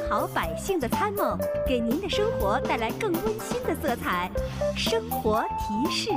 好百姓的参谋，给您的生活带来更温馨的色彩。生活提示。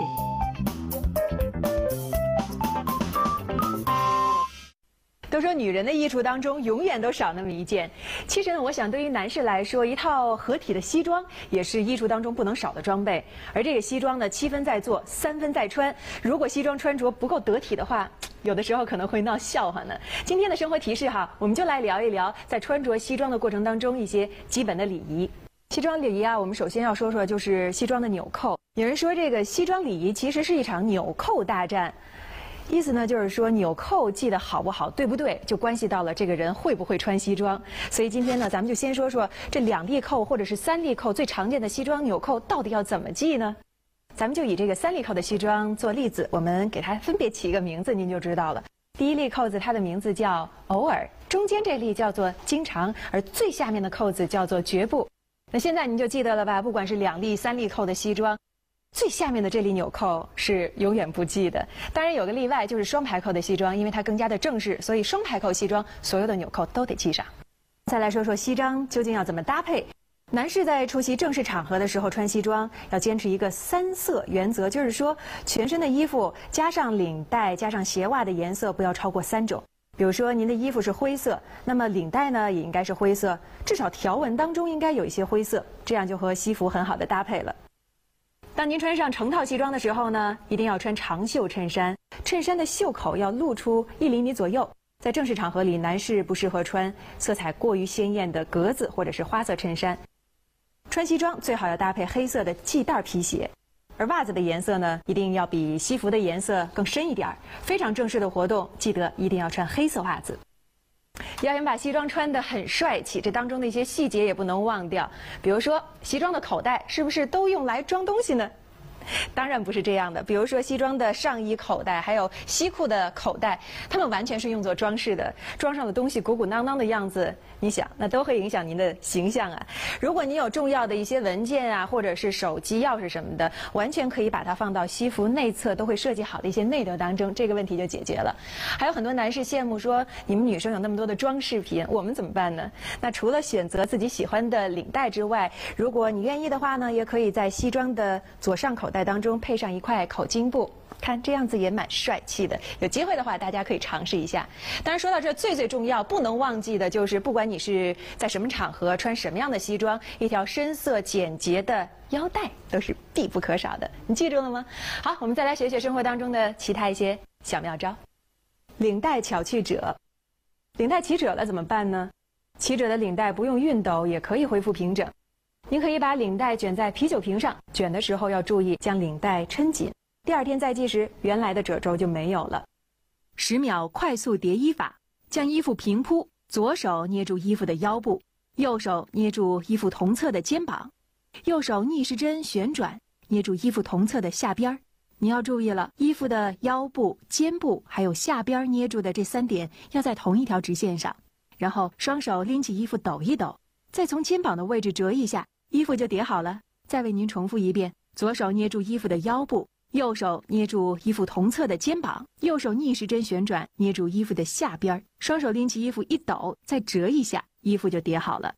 都说女人的衣橱当中永远都少那么一件，其实呢，我想对于男士来说，一套合体的西装也是衣橱当中不能少的装备。而这个西装呢，7分在做，3分在穿。如果西装穿着不够得体的话，有的时候可能会闹笑话呢。今天的生活提示哈，我们就来聊一聊在穿着西装的过程当中一些基本的礼仪。西装礼仪啊，我们首先要说说就是西装的纽扣。有人说这个西装礼仪其实是一场纽扣大战。意思呢，就是说纽扣系得好不好，对不对，就关系到了这个人会不会穿西装。所以今天呢，咱们就先说说这2粒扣或者是3粒扣最常见的西装纽扣到底要怎么系呢？咱们就以这个3粒扣的西装做例子，我们给它分别起一个名字，您就知道了。第一粒扣子，它的名字叫偶尔，中间这粒叫做经常，而最下面的扣子叫做绝不。那现在您就记得了吧？不管是2粒、3粒扣的西装，最下面的这粒纽扣是永远不系的。当然有个例外，就是双排扣的西装，因为它更加的正式，所以双排扣西装所有的纽扣都得系上。再来说说西装究竟要怎么搭配。男士在出席正式场合的时候穿西装，要坚持一个3色原则，就是说全身的衣服加上领带加上鞋袜的颜色不要超过3种。比如说您的衣服是灰色，那么领带呢也应该是灰色，至少条纹当中应该有一些灰色，这样就和西服很好的搭配了。当您穿上成套西装的时候呢，一定要穿长袖衬衫，衬衫的袖口要露出1厘米左右。在正式场合里，男士不适合穿色彩过于鲜艳的格子或者是花色衬衫。穿西装最好要搭配黑色的系带皮鞋，而袜子的颜色呢，一定要比西服的颜色更深一点。非常正式的活动，记得一定要穿黑色袜子。要想把西装穿得很帅气，这当中的一些细节也不能忘掉。比如说，西装的口袋是不是都用来装东西呢？当然不是这样的。比如说西装的上衣口袋，还有西裤的口袋，它们完全是用作装饰的。装上的东西鼓鼓囊囊的样子，你想，那都会影响您的形象啊。如果您有重要的一些文件啊，或者是手机、钥匙什么的，完全可以把它放到西服内侧都会设计好的一些内兜当中，这个问题就解决了。还有很多男士羡慕说，你们女生有那么多的装饰品，我们怎么办呢？那除了选择自己喜欢的领带之外，如果你愿意的话呢，也可以在西装的左上口袋当中配上一块口巾布，看这样子也蛮帅气的。有机会的话，大家可以尝试一下。当然说到这，最重要不能忘记的就是，不管你是在什么场合穿什么样的西装，一条深色简洁的腰带都是必不可少的。你记住了吗？好，我们再来学学生活当中的其他一些小妙招。领带巧去褶，领带起褶了怎么办呢？起褶的领带不用熨斗也可以恢复平整。您可以把领带卷在啤酒瓶上，卷的时候要注意将领带抻紧，第2天再系时，原来的褶皱就没有了。10秒快速叠衣法，将衣服平铺，左手捏住衣服的腰部，右手捏住衣服同侧的肩膀，右手逆时针旋转，捏住衣服同侧的下边。你要注意了，衣服的腰部、肩部还有下边捏住的这3点要在同一条直线上。然后双手拎起衣服抖一抖，再从肩膀的位置折一下，衣服就叠好了。再为您重复一遍，左手捏住衣服的腰部，右手捏住衣服同侧的肩膀，右手逆时针旋转，捏住衣服的下边，双手拎起衣服一抖，再折一下，衣服就叠好了。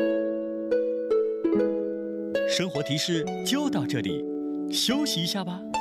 生活提示就到这里，休息一下吧。